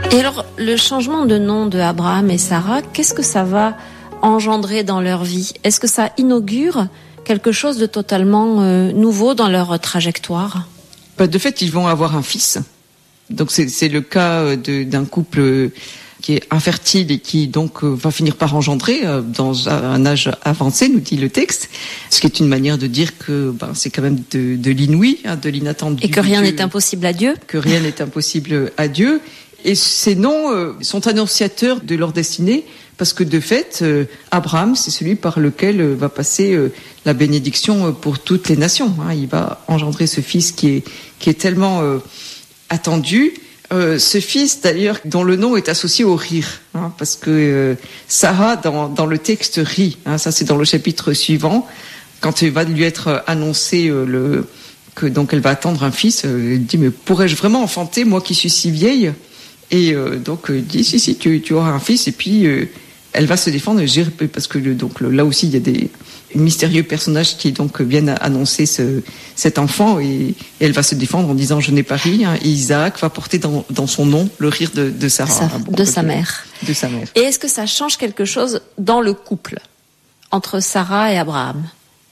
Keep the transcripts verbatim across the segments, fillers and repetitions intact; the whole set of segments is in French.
Et alors, le changement de nom de Abraham et Sarah, qu'est-ce que ça va engendrer dans leur vie ? Est-ce que ça inaugure quelque chose de totalement euh, nouveau dans leur trajectoire ? De fait, ils vont avoir un fils. Donc c'est, c'est le cas de, d'un couple qui est infertile et qui donc va finir par engendrer dans un âge avancé, nous dit le texte. Ce qui est une manière de dire que ben, c'est quand même de, de l'inouï, hein, de l'inattendu. Et que rien Dieu, n'est impossible à Dieu. Que rien n'est impossible à Dieu. Et ces noms euh, sont annonciateurs de leur destinée, parce que de fait, euh, Abraham, c'est celui par lequel euh, va passer euh, la bénédiction euh, pour toutes les nations. Hein. Il va engendrer ce fils qui est, qui est tellement euh, attendu. Euh, ce fils, d'ailleurs, dont le nom est associé au rire, hein, parce que euh, Sarah, dans, dans le texte, rit. Hein, ça, c'est dans le chapitre suivant, quand il va lui être annoncé euh, le, que donc elle va attendre un fils. Euh, elle dit, mais pourrais-je vraiment enfanter, moi qui suis si vieille ? Et euh, donc, euh, dit, si, si, tu, tu auras un fils. Et puis, euh, elle va se défendre, parce que le, donc, le, là aussi, il y a des mystérieux personnages qui donc viennent annoncer ce, cet enfant. Et, et elle va se défendre en disant, je n'ai pas ri. Hein, et Isaac va porter dans, dans son nom le rire de, de Sarah. Sa, hein, bon, de sa mère. De sa mère. Et est-ce que ça change quelque chose dans le couple entre Sarah et Abraham ?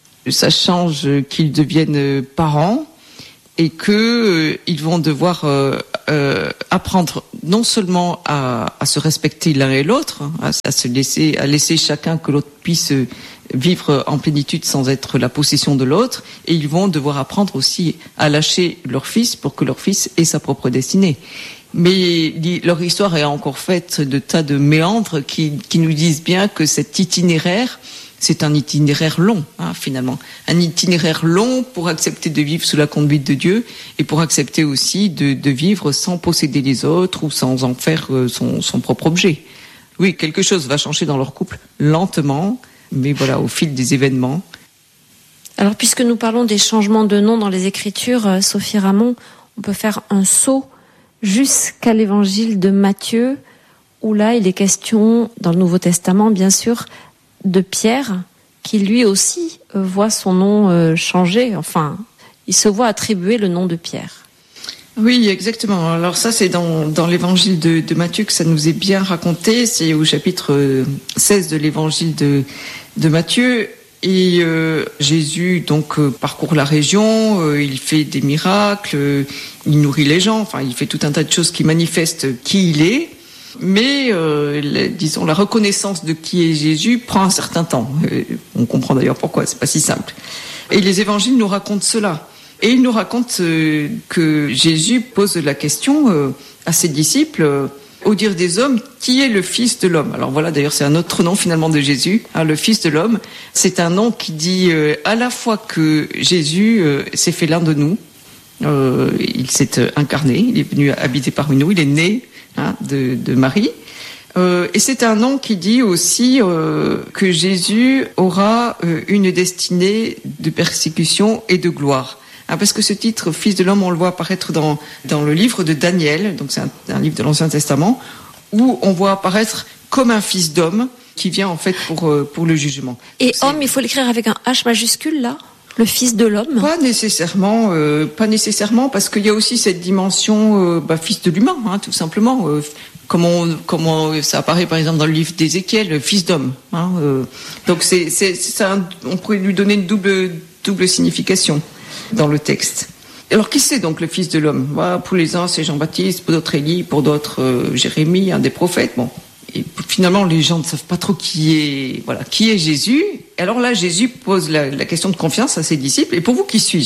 Ça change qu'ils deviennent parents et qu'ils euh, vont devoir euh, euh, apprendre non seulement à, à se respecter l'un et l'autre, à, à se laisser, à laisser chacun que l'autre puisse vivre en plénitude sans être la possession de l'autre, et ils vont devoir apprendre aussi à lâcher leur fils pour que leur fils ait sa propre destinée. Mais leur histoire est encore faite de tas de méandres qui, qui nous disent bien que cet itinéraire, c'est un itinéraire long, hein, finalement. Un itinéraire long pour accepter de vivre sous la conduite de Dieu et pour accepter aussi de, de vivre sans posséder les autres ou sans en faire son, son propre objet. Oui, quelque chose va changer dans leur couple lentement, mais voilà, au fil des événements. Alors, puisque nous parlons des changements de nom dans les Écritures, euh, Sophie Ramon, on peut faire un saut jusqu'à l'évangile de Matthieu, où là, il est question, dans le Nouveau Testament, bien sûr, de Pierre, qui lui aussi euh, voit son nom euh, changer, enfin, il se voit attribuer le nom de Pierre. Oui, exactement. Alors ça, c'est dans, dans l'évangile de, de Matthieu que ça nous est bien raconté, c'est au chapitre seize de l'évangile de, de Matthieu, et euh, Jésus donc euh, parcourt la région, euh, il fait des miracles, euh, il nourrit les gens, enfin, il fait tout un tas de choses qui manifestent qui il est. Mais, euh, la, disons, la reconnaissance de qui est Jésus prend un certain temps. Euh, on comprend d'ailleurs pourquoi, c'est pas si simple. Et les évangiles nous racontent cela. Et ils nous racontent euh, que Jésus pose la question euh, à ses disciples, euh, au dire des hommes, qui est le Fils de l'homme ? Alors voilà, d'ailleurs, c'est un autre nom finalement de Jésus, hein, le Fils de l'homme. C'est un nom qui dit euh, à la fois que Jésus euh, s'est fait l'un de nous, euh, il s'est incarné, il est venu habiter parmi nous, il est né Hein, de, de Marie. Euh, et c'est un nom qui dit aussi euh, que Jésus aura euh, une destinée de persécution et de gloire. Hein, parce que ce titre, Fils de l'homme, on le voit apparaître dans, dans le livre de Daniel, donc c'est un, un livre de l'Ancien Testament, où on voit apparaître comme un fils d'homme qui vient en fait pour, euh, pour le jugement. Et c'est... homme, il faut l'écrire avec un H majuscule là ? Le Fils de l'homme ? Pas nécessairement, euh, pas nécessairement, parce qu'il y a aussi cette dimension, euh, bah, fils de l'humain, hein, tout simplement. Euh, comment, comment ça apparaît par exemple dans le livre d'Ézéchiel, fils d'homme. Hein, euh, donc c'est, c'est, c'est un, on pourrait lui donner une double, double signification dans le texte. Alors qui c'est donc le Fils de l'homme ? Bah, pour les uns c'est Jean-Baptiste, pour d'autres Élie, pour d'autres euh, Jérémie, un des prophètes. Bon. Et finalement, les gens ne savent pas trop qui est, voilà, qui est Jésus. Et alors là, Jésus pose la, la question de confiance à ses disciples. Et pour vous, qui suis-je ?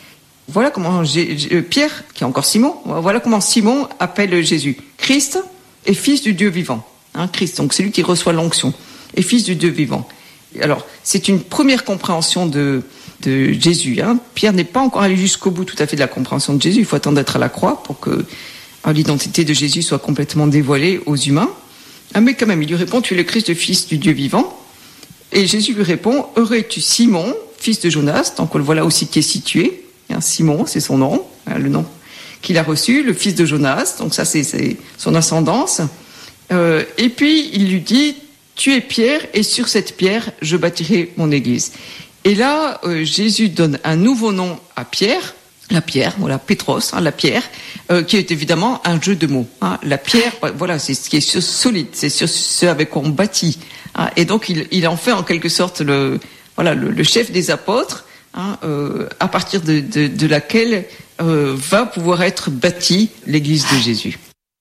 Voilà comment G- G- Pierre, qui est encore Simon, voilà comment Simon appelle Jésus. Christ est fils du Dieu vivant. Hein, Christ, donc celui qui reçoit l'onction, est fils du Dieu vivant. Alors, c'est une première compréhension de, de Jésus. Hein. Pierre n'est pas encore allé jusqu'au bout tout à fait de la compréhension de Jésus. Il faut attendre d'être à la croix pour que l'identité de Jésus soit complètement dévoilée aux humains. Ah, mais quand même, il lui répond, tu es le Christ, le Fils du Dieu vivant. Et Jésus lui répond, heureux es-tu Simon, fils de Jonas, donc on le voit là aussi qui est situé. Hein, Simon, c'est son nom, hein, le nom qu'il a reçu, le fils de Jonas, donc ça c'est, c'est son ascendance. Euh, et puis il lui dit, tu es Pierre, et sur cette pierre, je bâtirai mon église. Et là, euh, Jésus donne un nouveau nom à Pierre, la pierre, voilà, Pétros, hein, la pierre, euh, qui est évidemment un jeu de mots. Hein. La pierre, voilà, c'est ce qui est solide, c'est sur ce avec quoi on bâtit. Hein. Et donc, il, il en fait en quelque sorte le, voilà, le, le chef des apôtres, hein, euh, à partir de, de, de laquelle euh, va pouvoir être bâtie l'Église de Jésus.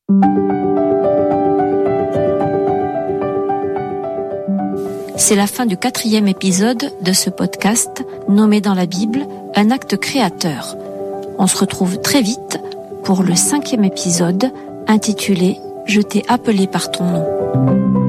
C'est la fin du quatrième épisode de ce podcast nommé dans la Bible un acte créateur. On se retrouve très vite pour le cinquième épisode intitulé « Je t'ai appelé par ton nom ».